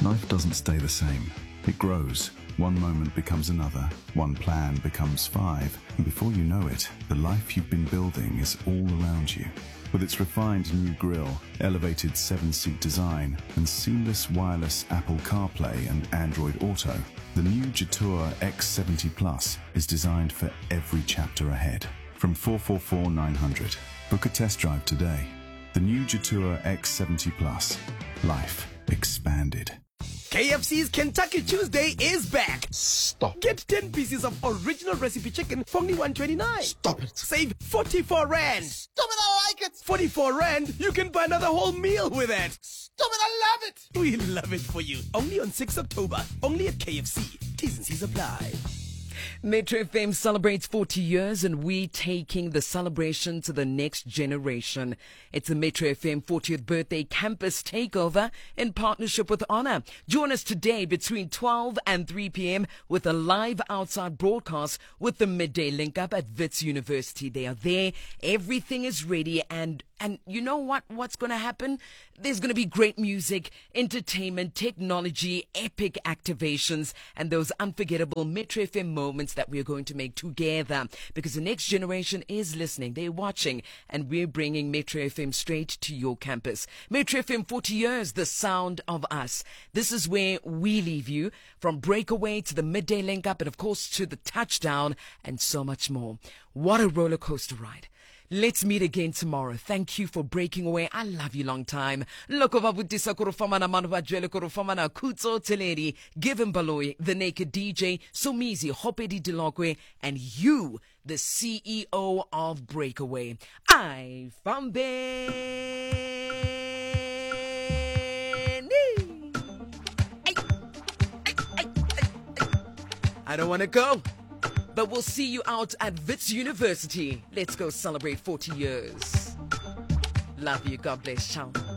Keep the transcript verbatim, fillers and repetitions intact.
Life doesn't stay the same. It grows. One moment becomes another. One plan becomes five. And before you know it, the life you've been building is all around you. With its refined new grille, elevated seven-seat design, and seamless wireless Apple CarPlay and Android Auto, the new Jetour X seventy Plus is designed for every chapter ahead. From four four four nine hundred. Book a test drive today. The new Jetour X seventy Plus. Life expanded. K F C's Kentucky Tuesday is back. Stop. Get ten pieces of original recipe chicken for only one twenty-nine. Stop it. Save forty-four rand. Stop it, I like it. forty-four rand, you can buy another whole meal with it. Stop it, I love it. We love it for you. Only on sixth October. Only at K F C. T's and C's apply. Metro F M celebrates forty years, and we taking the celebration to the next generation. It's the Metro F M fortieth birthday campus takeover in partnership with Honor. Join us today between twelve and three p.m. with a live outside broadcast with the midday link up at Wits University. They are there. Everything is ready, and And you know what? What's going to happen? There's going to be great music, entertainment, technology, epic activations, and those unforgettable Metro F M moments that we're going to make together. Because the next generation is listening, they're watching, and we're bringing Metro F M straight to your campus. Metro F M forty years, the sound of us. This is where we leave you, from Breakaway to the midday link up, and of course to the touchdown, and so much more. What a roller coaster ride. Let's meet again tomorrow. Thank you for breaking away. I love you long time. Loko vavutisa kurufamana manu vajele kurufamana kutso teleri. Given Baloy, the naked D J, Somizi, Hopedi Dilokwe, and you, the C E O of Breakaway. I found Benny. I don't want to go. But we'll see you out at Wits University. Let's go celebrate forty years. Love you. God bless. Ciao.